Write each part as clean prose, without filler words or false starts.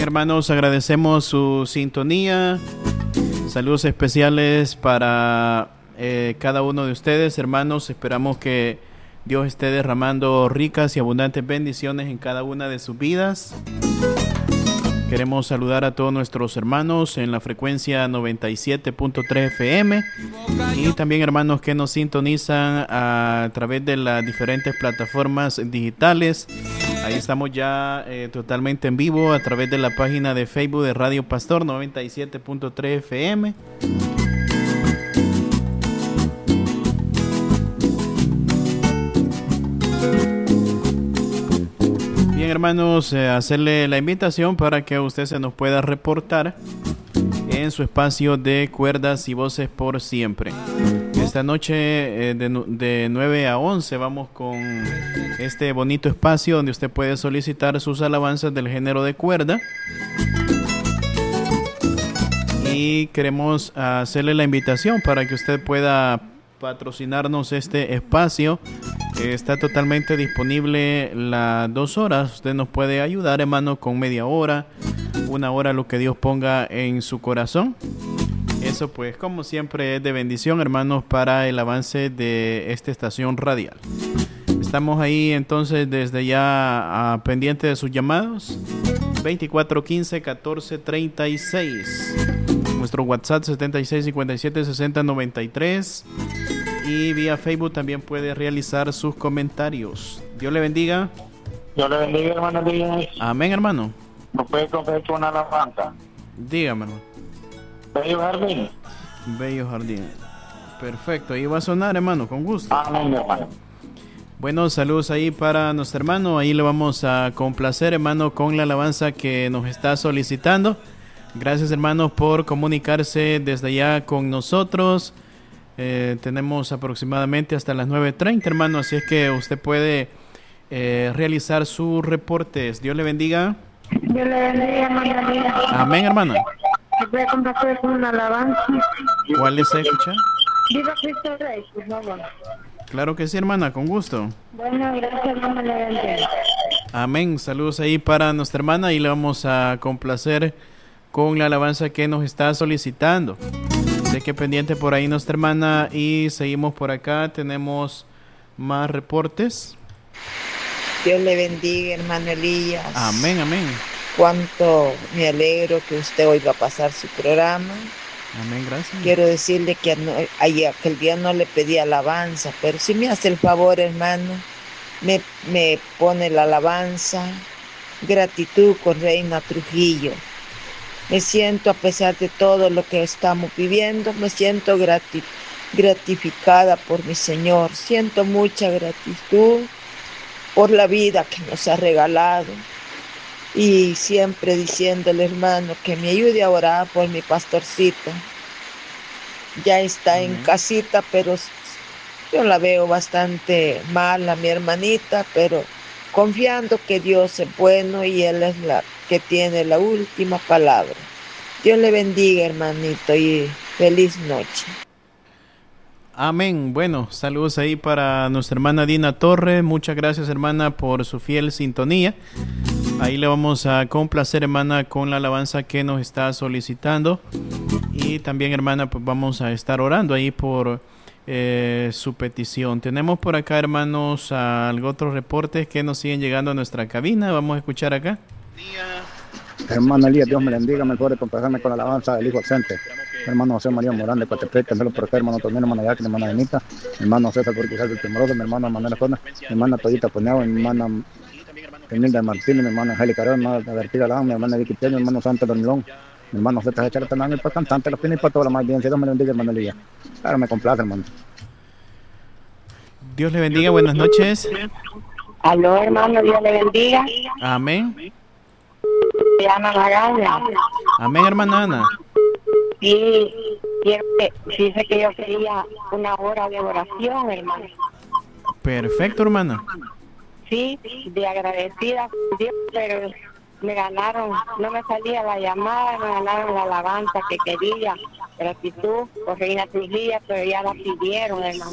hermanos, agradecemos su sintonía. Saludos especiales para cada uno de ustedes, hermanos. Esperamos que Dios esté derramando ricas y abundantes bendiciones en cada una de sus vidas. Queremos saludar a todos nuestros hermanos en la frecuencia 97.3 FM y también hermanos que nos sintonizan a través de las diferentes plataformas digitales. Ahí estamos ya totalmente en vivo a través de la página de Facebook de Radio Pastor 97.3 FM. Bien, hermanos, hacerle la invitación para que usted se nos pueda reportar en su espacio de Cuerdas y Voces por Siempre. Esta noche de 9 a 11 vamos con este bonito espacio donde usted puede solicitar sus alabanzas del género de cuerda. Y queremos hacerle la invitación para que usted pueda patrocinarnos este espacio. Está totalmente disponible las 2 horas. Usted nos puede ayudar, hermano, con media hora, 1 hora, lo que Dios ponga en su corazón. Eso pues como siempre es de bendición, hermanos, para el avance de esta estación radial. Estamos ahí entonces desde ya pendiente de sus llamados. 2415-1436. Nuestro WhatsApp 7657-6093. Y vía Facebook también puede realizar sus comentarios. Dios le bendiga. Dios le bendiga, hermano Díaz. Amén, hermano. ¿No puede coger con una alabanza? Dígame, hermano. Bello Jardín. Bello Jardín. Perfecto, ahí va a sonar, hermano, con gusto. Amén, hermano. Bueno, saludos ahí para nuestro hermano. Ahí le vamos a complacer, hermano, con la alabanza que nos está solicitando. Gracias, hermanos, por comunicarse desde allá con nosotros. Tenemos aproximadamente hasta las 9:30, hermano, así es que usted puede realizar sus reportes. Dios le bendiga. Dios le bendiga, hermano Díaz. Amén, hermana. ¿Me puede complacer con una alabanza? ¿Cuál desea escuchar? Viva Cristo Rey, por favor. Claro que sí, hermana, con gusto. Bueno, gracias, hermano, le bendiga. Amén. Saludos ahí para nuestra hermana y le vamos a complacer con la alabanza que nos está solicitando. Sé que pendiente por ahí nuestra hermana y seguimos por acá. Tenemos más reportes. Dios le bendiga, hermano Elías. Amén, amén. Cuánto me alegro que usted hoy va a pasar su programa. Amén, gracias. Quiero decirle que aquel día no le pedí alabanza, pero si me hace el favor, hermano, me pone la alabanza, gratitud con Reina Trujillo. Me siento, a pesar de todo lo que estamos viviendo, me siento gratificada por mi Señor. Siento mucha gratitud por la vida que nos ha regalado. Y siempre diciéndole, hermano, que me ayude a orar por mi pastorcito. Ya está en casita, pero yo la veo bastante mal a mi hermanita, pero confiando que Dios es bueno y Él es la que tiene la última palabra. Dios le bendiga, hermanito, y feliz noche. Amén. Bueno, saludos ahí para nuestra hermana Dina Torre. Muchas gracias, hermana, por su fiel sintonía. Ahí le vamos a complacer, hermana, con la alabanza que nos está solicitando. Y también, hermana, pues vamos a estar orando ahí por su petición. Tenemos por acá, hermanos, algo otros reportes que nos siguen llegando a nuestra cabina. Vamos a escuchar acá. Hermano Elías, Dios me bendiga, me puede complacerme con la alabanza del Hijo ausente. Hermano José María Morán de Coatepec, también por acá, hermano Tomino, hermana Jacqueline, hermana Benita, hermano César Porquizal del Temoroso, mi hermana Manuela Jona, mi hermana Toyita Puneado, mi hermana Emilda Martínez, mi hermana Angélica Arón, mi hermana Bertila Alán, mi hermana Vicky Piño, mi hermano Santos Dormilón, mi hermano Zeta Echar Tanán, y para cantante, los fines y para todo lo más bien. Dios me bendiga, hermano Elías. Claro, me complace, hermano. Dios le bendiga, buenas noches. Aló, hermano, Dios le bendiga. Amén. Ana Magaña. Amén, hermana Ana. Y dice que yo quería 1 hora de oración, hermano. Perfecto, hermana. Sí, de agradecida con Dios, pero me ganaron, no me salía la llamada, me ganaron la alabanza que quería, gratitud por Reina Trujillo, pero ya la pidieron, hermano.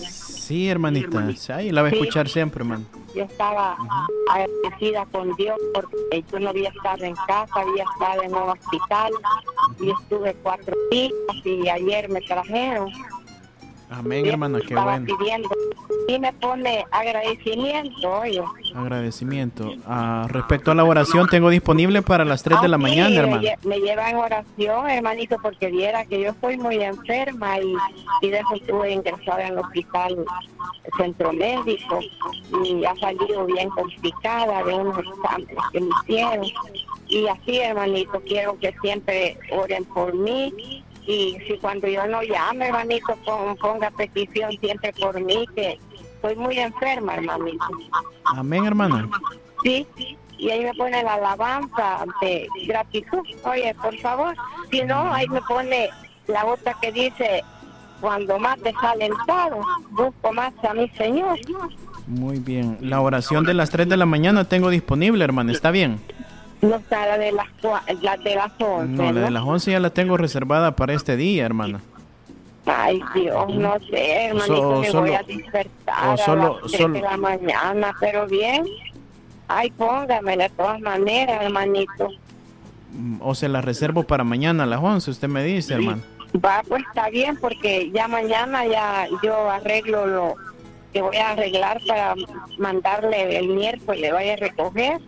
Sí, hermanita. Ahí la va a escuchar siempre, hermano. Yo estaba agradecida con Dios porque yo no había estado en casa, había estado en un hospital y estuve 4 días y ayer me trajeron. Amén, hermana, qué bueno. Pidiendo. Y me pone agradecimiento, oye. Agradecimiento. Respecto a la oración, tengo disponible para las 3 de la mañana, hermano. Me lleva en oración, hermanito, porque viera que yo estoy muy enferma y de eso estuve ingresada en el hospital centro médico y ha salido bien complicada de unos exámenes que me hicieron. Y así, hermanito, quiero que siempre oren por mí. Y si cuando yo no llame, hermanito, ponga petición siempre por mí, que estoy muy enferma, hermanito. Amén, hermana. Sí, y ahí me pone la alabanza de gratitud. Oye, por favor, si no, ahí me pone la otra que dice, cuando más desalentado, busco más a mi Señor. Muy bien. La oración de las 3 de la mañana tengo disponible, hermana, ¿está bien? No está la de las 11. No, la de las 11 ya la tengo reservada para este día, hermana. Ay, Dios, no sé, hermanito, me voy a despertar a las 3 de la mañana, pero bien. Ay, póngame de todas maneras, hermanito. O se la reservo para mañana a las 11, usted me dice, hermano. Va, pues está bien, porque ya mañana ya yo arreglo lo que voy a arreglar para mandarle el miércoles, le voy a recoger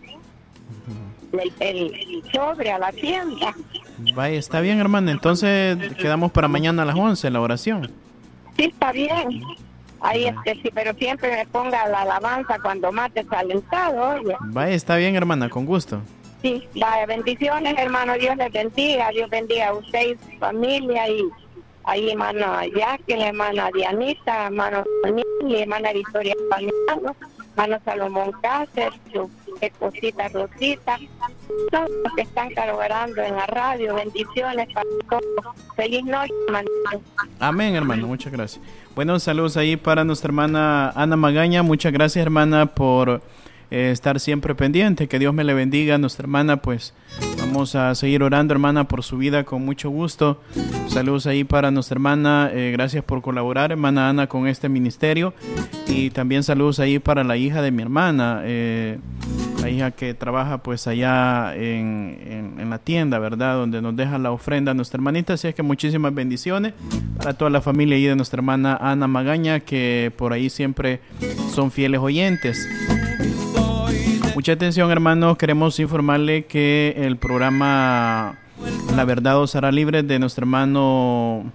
el sobre a la tienda. Vaya, está bien, hermana. Entonces quedamos para mañana a las 11 la oración. Sí, está bien. Ahí sí, pero siempre me ponga la alabanza cuando más desalentado, oye. Vaya, está bien, hermana, con gusto. Sí, vaya, bendiciones, hermano. Dios les bendiga. Dios bendiga a usted y su familia. Y ahí, hermano Jacqueline, hermana Dianita, hermano y hermana Victoria Paniano, hermano Salomón Cáceres, su esposita Rosita, todos los que están colaborando en la radio, bendiciones para todos. Feliz noche, hermano. Amén, hermano, muchas gracias. Bueno, saludos ahí para nuestra hermana Ana Magaña. Muchas gracias, hermana, por estar siempre pendiente. Que Dios me le bendiga a nuestra hermana. Pues vamos a seguir orando, hermana, por su vida con mucho gusto. Saludos ahí para nuestra hermana. Gracias por colaborar, hermana Ana, con este ministerio. Y también saludos ahí para la hija de mi hermana, la hija que trabaja pues allá en la tienda, ¿verdad? Donde nos deja la ofrenda a nuestra hermanita. Así es que muchísimas bendiciones para toda la familia ahí de nuestra hermana Ana Magaña, que por ahí siempre son fieles oyentes. Mucha atención, hermanos. Queremos informarle que el programa La Verdad os hará libre de nuestro hermano,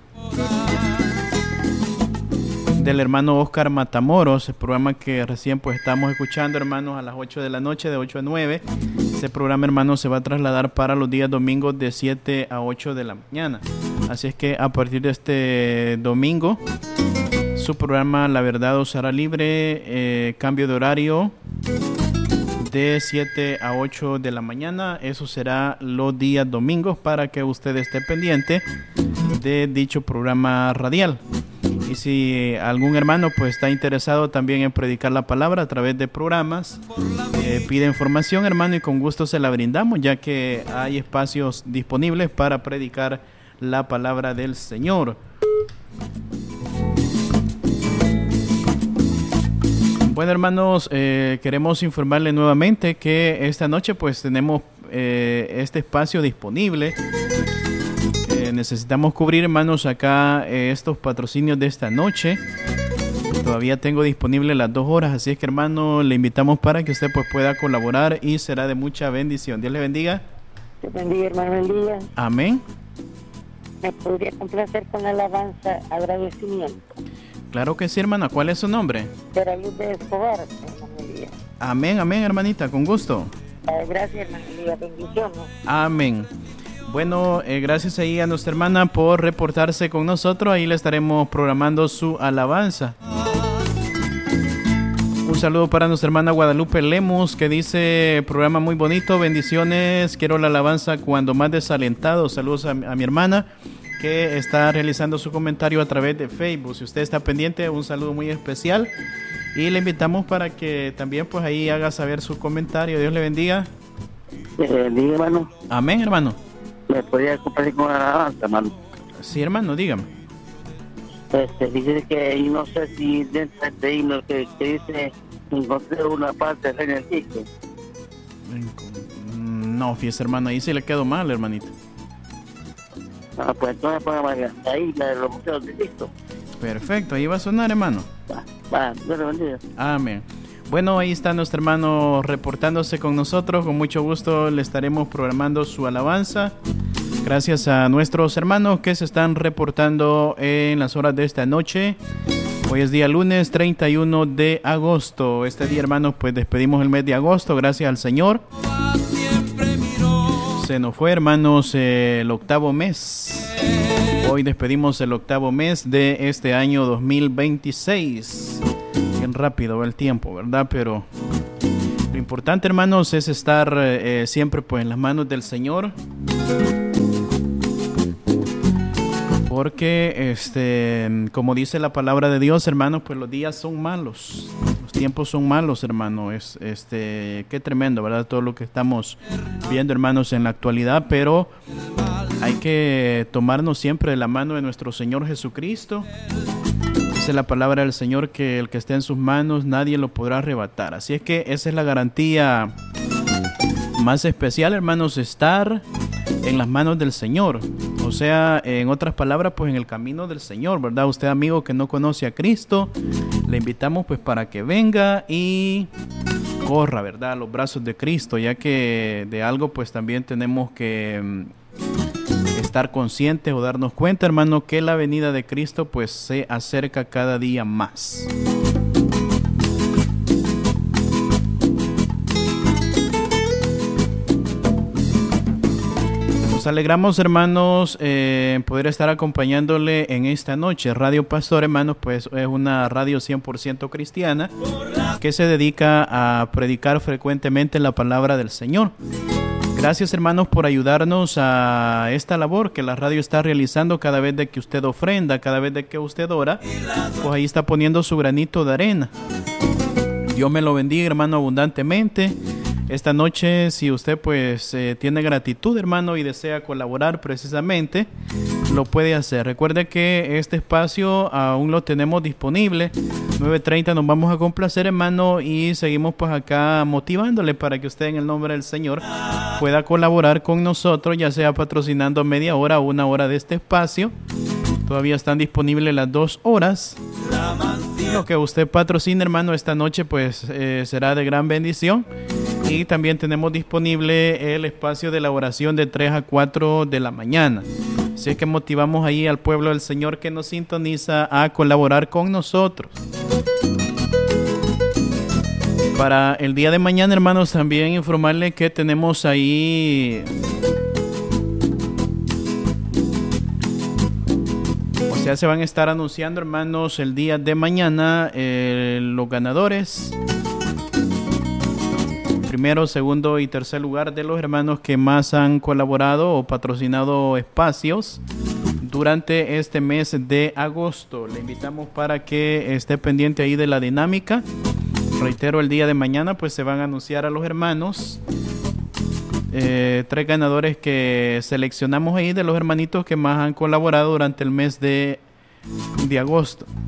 del hermano Oscar Matamoros, el programa que recién pues estamos escuchando, hermanos, a las 8 de la noche, de 8 a 9. Ese programa, hermanos, se va a trasladar para los días domingos de 7 a 8 de la mañana. Así es que a partir de este domingo, su programa La Verdad os hará libre, cambio de horario de 7 a 8 de la mañana. Eso será los días domingos para que usted esté pendiente de dicho programa radial. Y si algún hermano pues está interesado también en predicar la palabra a través de programas, pide información, hermano, y con gusto se la brindamos, ya que hay espacios disponibles para predicar la palabra del Señor. Bueno, hermanos, queremos informarles nuevamente que esta noche pues tenemos este espacio disponible. Necesitamos cubrir, hermanos, acá estos patrocinios de esta noche. Todavía tengo disponible las 2 horas, así es que, hermano, le invitamos para que usted pues pueda colaborar y será de mucha bendición. Dios le bendiga. Te bendiga, hermano Elías. Amén. Me podría complacer con la alabanza, agradecimiento. Claro que sí, hermana. ¿Cuál es su nombre? Luz de Escobar, hermano Elías. Amén, amén, hermanita, con gusto. Gracias, hermano Elías, bendiciones. Amén. Bueno, gracias ahí a nuestra hermana por reportarse con nosotros. Ahí le estaremos programando su alabanza. Un saludo para nuestra hermana Guadalupe Lemus, que dice: programa muy bonito, bendiciones, quiero la alabanza cuando más desalentado. Saludos a mi hermana, que está realizando su comentario a través de Facebook. Si usted está pendiente, un saludo muy especial. Y le invitamos para que también pues ahí haga saber su comentario. Dios le bendiga. Bendiga, hermano. Amén, hermano. ¿Me podría compartir con la alabanza, hermano? Sí, hermano, dígame. Dice que, y no sé si dentro de este himno que dice, encontré una parte en el disco. No, fíjese, hermano, ahí sí le quedó mal, hermanito. Pues entonces póngame ahí la de los museos de Cristo. Perfecto, ahí va a sonar, hermano. Dios le bendiga. Amén. Bueno, ahí está nuestro hermano reportándose con nosotros. Con mucho gusto le estaremos programando su alabanza. Gracias a nuestros hermanos que se están reportando en las horas de esta noche. Hoy es día lunes 31 de agosto. Este día, hermanos, pues despedimos el mes de agosto. Gracias al Señor. Se nos fue, hermanos, el octavo mes. Hoy despedimos el octavo mes de este año 2026. Bien rápido va el tiempo, ¿verdad? Pero lo importante, hermanos, es estar siempre pues en las manos del Señor. Porque, como dice la palabra de Dios, hermanos, pues los días son malos. Los tiempos son malos, hermano. Qué tremendo, ¿verdad? Todo lo que estamos viendo, hermanos, en la actualidad. Pero hay que tomarnos siempre de la mano de nuestro Señor Jesucristo. Dice la palabra del Señor que el que esté en sus manos nadie lo podrá arrebatar. Así es que esa es la garantía más especial, hermanos, estar en las manos del Señor. O sea, en otras palabras, pues en el camino del Señor, ¿verdad? Usted, amigo que no conoce a Cristo, le invitamos pues para que venga y corra, ¿verdad? A los brazos de Cristo, ya que de algo pues también tenemos que estar conscientes o darnos cuenta, hermano, que la venida de Cristo pues se acerca cada día más. Nos alegramos, hermanos, en poder estar acompañándole en esta noche. Radio Pastor, hermanos, pues es una radio 100% cristiana que se dedica a predicar frecuentemente la palabra del Señor. Gracias, hermanos, por ayudarnos a esta labor que la radio está realizando. Cada vez de que usted ofrenda, cada vez de que usted ora, pues ahí está poniendo su granito de arena. Dios me lo bendiga, hermano, abundantemente. Esta noche, si usted pues tiene gratitud, hermano, y desea colaborar precisamente, lo puede hacer. Recuerde que este espacio aún lo tenemos disponible. 9:30 nos vamos a complacer, hermano, y seguimos pues acá motivándole para que usted en el nombre del Señor pueda colaborar con nosotros, ya sea patrocinando media hora o una hora de este espacio. Todavía están disponibles las 2 horas. Lo que usted patrocine, hermano, esta noche pues será de gran bendición. Y también tenemos disponible el espacio de la oración de 3 a 4 de la mañana. Así es que motivamos ahí al pueblo del Señor que nos sintoniza a colaborar con nosotros. Para el día de mañana, hermanos, también informarle que tenemos ahí... O sea, se van a estar anunciando, hermanos, el día de mañana los ganadores. Primero, segundo y tercer lugar de los hermanos que más han colaborado o patrocinado espacios durante este mes de agosto. Le invitamos para que esté pendiente ahí de la dinámica. Reitero, el día de mañana pues se van a anunciar a los hermanos 3 ganadores que seleccionamos ahí de los hermanitos que más han colaborado durante el mes de agosto.